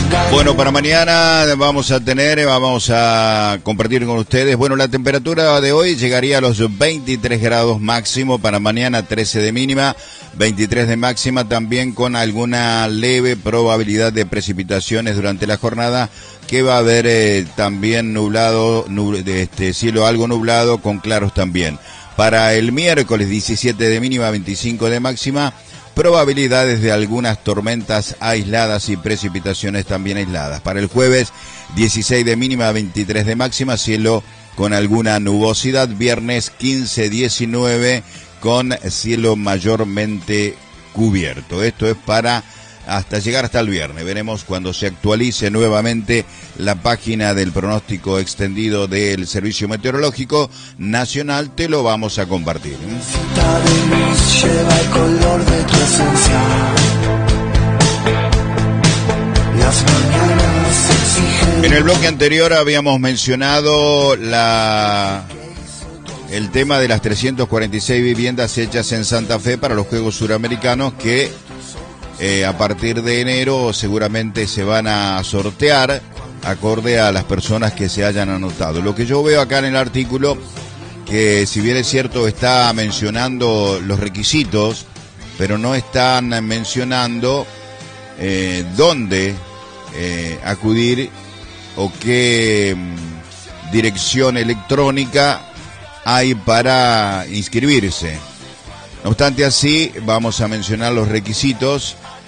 Bueno, para mañana vamos a compartir con ustedes. Bueno, la temperatura de hoy llegaría a los 23 grados máximo, para mañana 13 de mínima, 23 de máxima, también con alguna leve probabilidad de precipitaciones durante la jornada, que va a haber también cielo algo nublado con claros también. Para el miércoles 17 de mínima, 25 de máxima, probabilidades de algunas tormentas aisladas y precipitaciones también aisladas. Para el jueves 16 de mínima, 23 de máxima, cielo con alguna nubosidad. Viernes 15-19 con cielo mayormente cubierto. Esto es para llegar hasta el viernes. Veremos cuando se actualice nuevamente la página del pronóstico extendido del Servicio Meteorológico Nacional. Te lo vamos a compartir. Lleva el color de tu esencia. Las mañanas exigen. En el bloque anterior habíamos mencionado el tema de las 346 viviendas hechas en Santa Fe para los Juegos Suramericanos, que a partir de enero seguramente se van a sortear acorde a las personas que se hayan anotado. Lo que yo veo acá en el artículo, que si bien es cierto está mencionando los requisitos, pero no están mencionando dónde acudir o qué dirección electrónica hay para inscribirse. No obstante, así vamos a mencionar los requisitos